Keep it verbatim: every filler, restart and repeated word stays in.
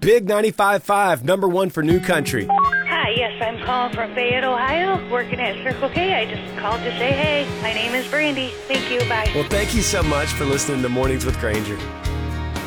Big ninety-five point five, number one for New Country. Hi, yes, I'm calling from Fayette, Ohio, working at Circle K. I just called to say hey. My name is Brandy. Thank you. Bye. Well, thank you so much for listening to Mornings with Granger.